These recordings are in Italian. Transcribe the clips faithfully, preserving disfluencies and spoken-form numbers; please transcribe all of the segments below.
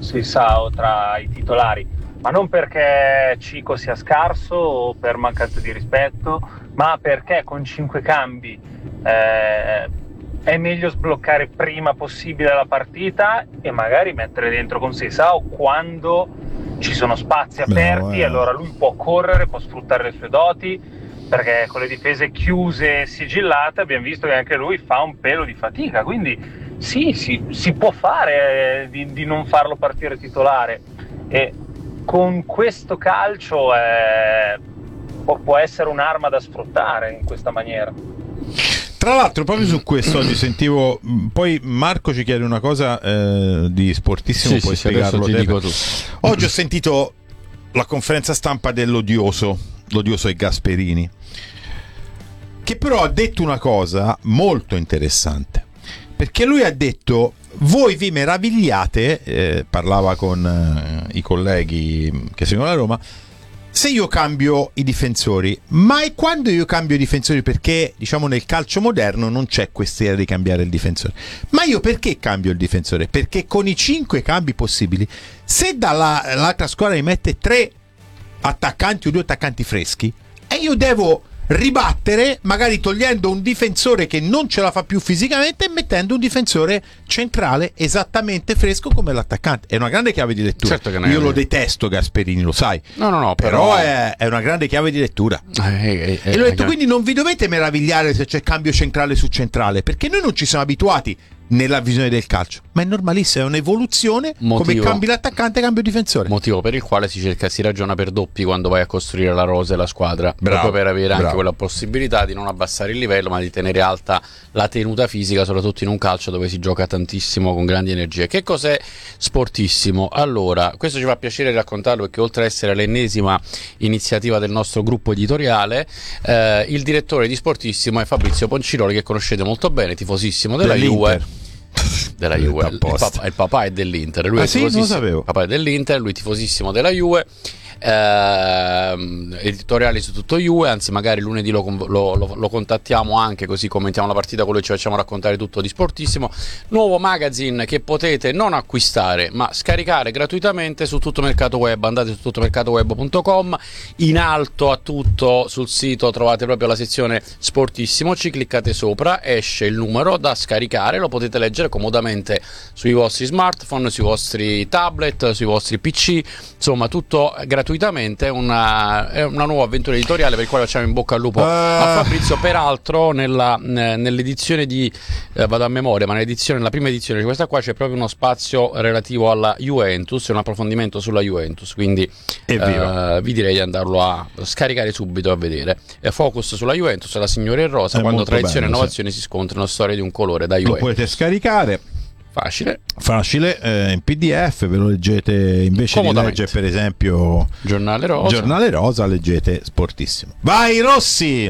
Seisao tra i titolari, ma non perché Chico sia scarso o per mancanza di rispetto, ma perché con cinque cambi eh, è meglio sbloccare prima possibile la partita e magari mettere dentro con Seisao quando ci sono spazi aperti. Bravo, eh. Allora lui può correre, può sfruttare le sue doti, perché con le difese chiuse e sigillate abbiamo visto che anche lui fa un pelo di fatica, quindi sì, sì si può fare eh, di, di non farlo partire titolare, e con questo calcio eh, può, può essere un'arma da sfruttare in questa maniera. Tra l'altro proprio su questo oggi sentivo, poi Marco ci chiede una cosa eh, di Sportissimo, sì, puoi sì, spiegarlo ti dico tu. Oggi ho sentito la conferenza stampa dell'odioso l'odioso è Gasperini, che però ha detto una cosa molto interessante, perché lui ha detto: voi vi meravigliate, eh, parlava con eh, i colleghi che seguono la Roma, se io cambio i difensori, ma è quando io cambio i difensori, perché diciamo nel calcio moderno non c'è questa idea di cambiare il difensore, ma io perché cambio il difensore? Perché con i cinque cambi possibili, se dall'altra squadra mi mette tre attaccanti o due attaccanti freschi, e io devo ribattere magari togliendo un difensore che non ce la fa più fisicamente e mettendo un difensore centrale esattamente fresco come l'attaccante. È una grande chiave di lettura. Certo che io lo detesto Gasperini, lo sai. No, no, no, però, però è, è una grande chiave di lettura. Eh, eh, eh, e l'ho detto, eh, quindi non vi dovete meravigliare se c'è cambio centrale su centrale, perché noi non ci siamo abituati nella visione del calcio, ma è normalissimo, è un'evoluzione. Motivo, come cambi l'attaccante, cambio il difensore. Motivo per il quale si cerca, si ragiona per doppi quando vai a costruire la rosa e la squadra, bravo, proprio per avere bravo. anche quella possibilità di non abbassare il livello, ma di tenere alta la tenuta fisica, soprattutto in un calcio dove si gioca tantissimo con grandi energie. Che cos'è Sportissimo? Allora, questo ci fa piacere raccontarlo, perché oltre ad essere l'ennesima iniziativa del nostro gruppo editoriale, eh, il direttore di Sportissimo è Fabrizio Ponciroli, che conoscete molto bene, tifosissimo della Juve. Della Juve, il papà, il papà è dell'Inter, lui ah, è sì? Non lo sapevo. papà è dell'Inter, lui tifosissimo della Juve, eh, editoriali su tutto Juve, anzi magari lunedì lo, lo, lo, lo contattiamo anche, così commentiamo la partita con lui, ci facciamo raccontare tutto di Sportissimo. Nuovo magazine che potete non acquistare ma scaricare gratuitamente su tutto mercato web. Andate su tuttomercatoweb punto com, in alto a tutto sul sito trovate proprio la sezione Sportissimo, ci cliccate sopra, esce il numero da scaricare, lo potete leggere comodamente sui vostri smartphone, sui vostri tablet, sui vostri P C, insomma tutto gratuitamente. È una, è una nuova avventura editoriale per il quale facciamo in bocca al lupo uh. a Fabrizio. Peraltro nella, nell'edizione di eh, vado a memoria, ma nell'edizione, nella prima edizione di questa qua c'è proprio uno spazio relativo alla Juventus, un approfondimento sulla Juventus, quindi eh, vi direi di andarlo a scaricare subito a vedere. E focus sulla Juventus, la signora in rosa, è quando tradizione e innovazione sì. si scontrano, storia di un colore da Juventus. Lo potete scaricare facile facile eh, in P D F, ve lo leggete, invece di leggere per esempio Giornale Rosa Giornale Rosa leggete Sportissimo. Vai Rossi!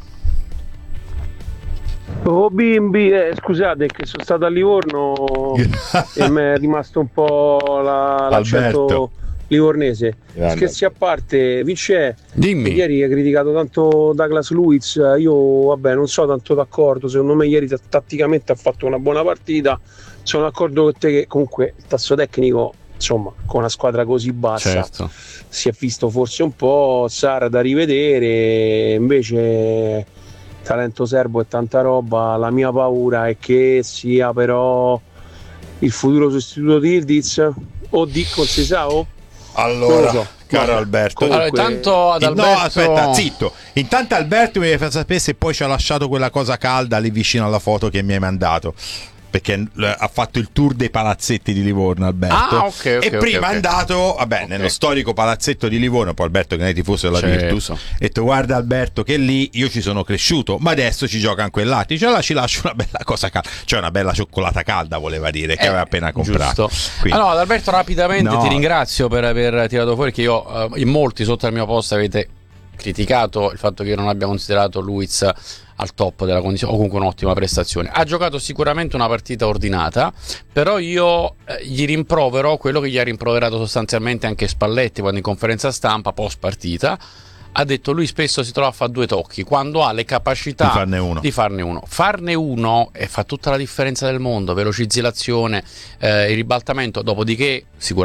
Oh bimbi, eh, scusate che sono stato a Livorno e mi è rimasto un po' la, l'accento livornese. Grande. Scherzi a parte, Vince, dimmi. Ieri hai criticato tanto Douglas Luiz, io vabbè non so tanto d'accordo, secondo me ieri t- tatticamente ha fatto una buona partita, sono d'accordo con te che comunque il tasso tecnico, insomma, con una squadra così bassa, certo, si è visto forse un po', Sara da rivedere, invece talento serbo e tanta roba. La mia paura è che sia però il futuro sostituto di Ildiz o di Seisao. Allora, so. caro Vabbè, Alberto, allora, intanto ad Alberto... no, aspetta, zitto. Intanto Alberto mi deve far sapere se poi ci ha lasciato quella cosa calda lì vicino alla foto che mi hai mandato, perché ha fatto il tour dei palazzetti di Livorno Alberto. Ah, okay, okay, e prima okay, è andato vabbè okay. nello storico palazzetto di Livorno, poi Alberto che ne è tifoso della certo. Virtus, e detto guarda Alberto che lì io ci sono cresciuto, ma adesso ci gioca anche là, dice là ci lascio una bella cosa calda, cioè una bella cioccolata calda voleva dire, che eh, aveva appena comprato. Quindi... allora Alberto, rapidamente no. ti ringrazio per aver tirato fuori che io uh, in molti sotto al mio post avete criticato il fatto che io non abbia considerato Luiz al top della condizione, o comunque un'ottima prestazione. Ha giocato sicuramente una partita ordinata, però io eh, gli rimprovero quello che gli ha rimproverato sostanzialmente anche Spalletti quando in conferenza stampa post partita ha detto: lui spesso si trova a fare due tocchi quando ha le capacità di farne uno, di farne uno, farne uno e fa tutta la differenza del mondo. Velocizzi l'azione, eh, il ribaltamento, dopodiché sicuramente